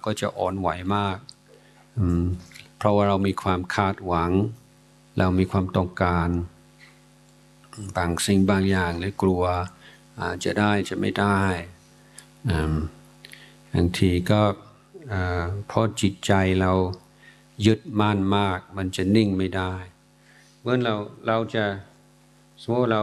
ก็จะอ่อนไหวมากเพราะว่าเรามีความคาดหวังเรามีความต้องการบางสิ่งบางอย่างหรือกลัวจะได้จะไม่ได้บางทีก็เพราะจิตใจเรายึดมั่นมากมันจะนิ่งไม่ได้เมื่อเราจะสมมติ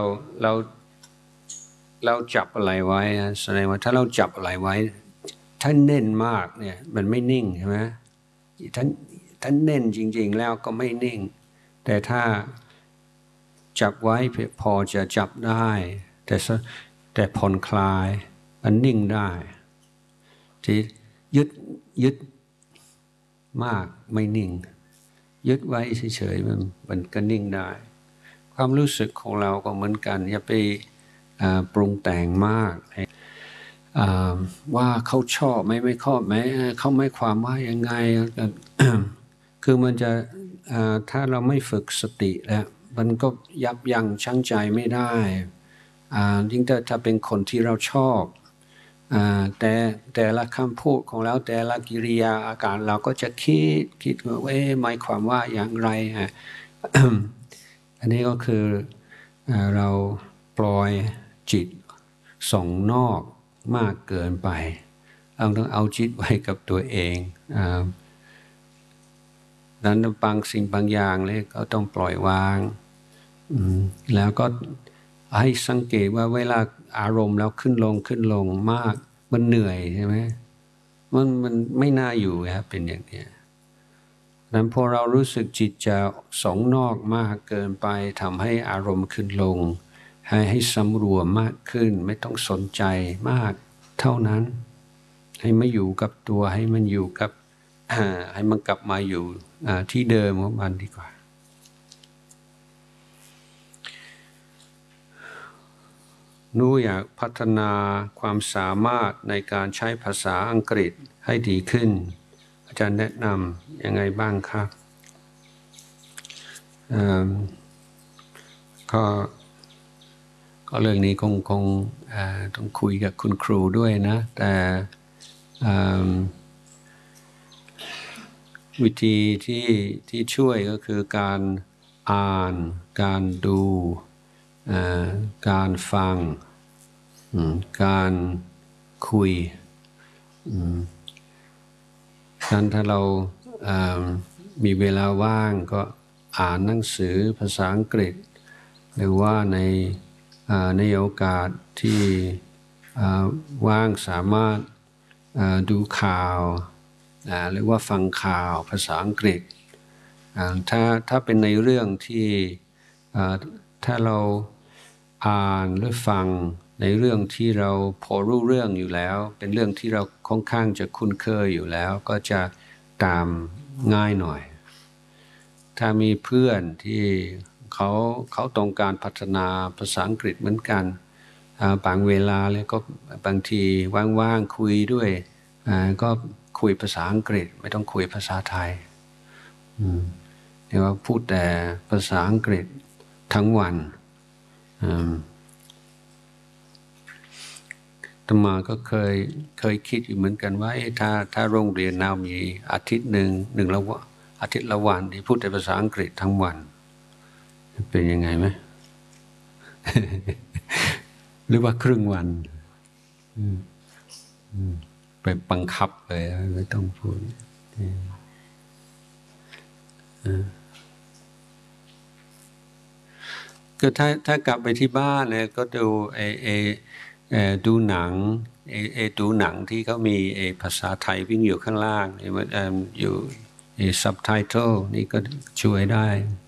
เราจับอะไรไว้แสดงว่าถ้าเราจับอะไรไว้ถ้าแน่นมากเนี่ยมันไม่นิ่งใช่ไหมถ้าแน่นจริงๆแล้วก็ไม่นิ่งแต่ถ้าจับไว้พอจะจับได้แต่ผ่อนคลายมันนิ่งได้ที่ยึดมากไม่นิ่งยึดไว้เฉยๆมันก็นิ่งได้ความรู้สึกของเราก็เหมือนกันอย่าไปปรุงแต่งมากว่าเขาชอบไม่ชอบไหมเขาไม่ความว่ายังไง คือมันจะถ้าเราไม่ฝึกสติแล้วมันก็ยับยั้งชั่งใจไม่ได้ยิ่งถ้าเป็นคนที่เราชอบแต่ละคำพูดของเราแต่ละกิริยาอาการเราก็จะคิดว่าหมายความว่าอย่างไร อันนี้ก็คือเราปล่อยจิตส่งนอกมากเกินไปเราต้องเอาจิตไว้กับตัวเองนั้นบางสิ่งบางอย่างเลยก็ต้องปล่อยวางแล้วก็ให้สังเกตว่าเวลาอารมณ์แล้วขึ้นลงมากมันเหนื่อยใช่ไหมมันไม่น่าอยู่ครับเป็นอย่างนี้นั้นพอเรารู้สึกจิตจะส่งนอกมากเกินไปทำให้อารมณ์ขึ้นลงให้สำรวมมากขึ้นไม่ต้องสนใจมากเท่านั้นให้มาอยู่กับตัวให้มันอยู่กับให้มันกลับมาอยู่ที่เดิมของมันดีกว่าหนูอยากพัฒนาความสามารถในการใช้ภาษาอังกฤษให้ดีขึ้นอาจารย์แนะนำยังไงบ้างครับก็เรื่องนี้คงต้องคุยกับคุณครูด้วยนะแต่วิธีที่ช่วยก็คือการอ่านการดูการฟังการคุยถ้าเรามีเวลาว่างก็อ่านหนังสือภาษาอังกฤษหรือว่าในโอกาสที่ว่างสามารถดูข่าวหรือว่าฟังข่าวภาษาอังกฤษถ้าเป็นในเรื่องที่ถ้าเราอ่านหรือฟังในเรื่องที่เราพอรู้เรื่องอยู่แล้วเป็นเรื่องที่เราค่อนข้างจะคุ้นเคยอยู่แล้วก็จะตามง่ายหน่อยถ้ามีเพื่อนที่เขาต้องการพัฒนาภาษาอังกฤษเหมือนกันบางเวลาเลยก็บางทีว่างๆคุยด้วยก็คุยภาษาอังกฤษไม่ต้องคุยภาษาไทยเรียกว่าพูดแต่ภาษาอังกฤษทั้งวันอาตมาก็เคยคิดอยู่เหมือนกันว่าถ้าโรงเรียนเรามีอาทิตย์หนึ่งอาทิตย์ละวันที่พูดแต่ภาษาอังกฤษทั้งวันเป็นยังไงไหม หรือว่าครึ่งวันไปบังคับเลยไม่ต้องพูดก็ถ้ากลับไปที่บ้านเนี่ยก็ดูหนังดูหนังที่เขามีภาษาไทยวิ่งอยู่ข้างล่างอยู่ซับไตเติลนี่ก็ช่วยได้